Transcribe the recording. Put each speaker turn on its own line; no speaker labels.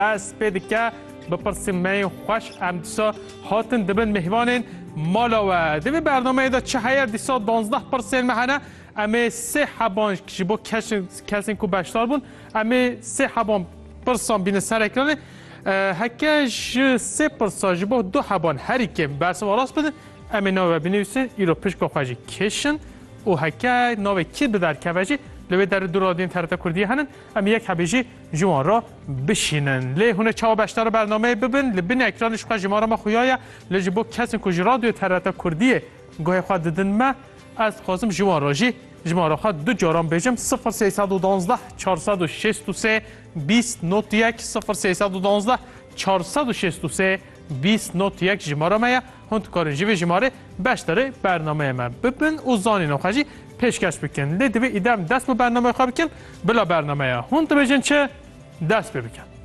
از بدیکه بپرسیم می خوش امدسا هاتن دبن مهوانین مالا و دوی برنامه دا چه هیر دیسا 12% مهنه امی 3 حبان که با کسین که بشتار بون امی 3 حبان پرسان بین سر اکرانه هکه 3% جبا 2 حبان هری که برسم آراس بدن امی ناوه بینویسه ایرو پشکا خواهی کشن و هکه ناوه کی بدر که لوی در دو رادین ترتا کردی هنن ام یک حبیجی جوان را بشینن لی هونه چاو بشتر برنامه ببین لبین اکرانش خواه جمارا ما خویایا لجبو کسی کج رادیو ترتا کردیه گاهی خواه ددن ما از خوازم جوان راجی جمارا خواه دو جاران بیجم 0312 463 20 نوت یک 0312 463 20 نوت یک جمارا میا هند کارنجی و جماره بشتره برنامه من ببین و زانی نخواهی پیشکش بکن لیدوی ایدم دست به برنامه خواه بکن بلا برنامه هند بیجن چه دست بکن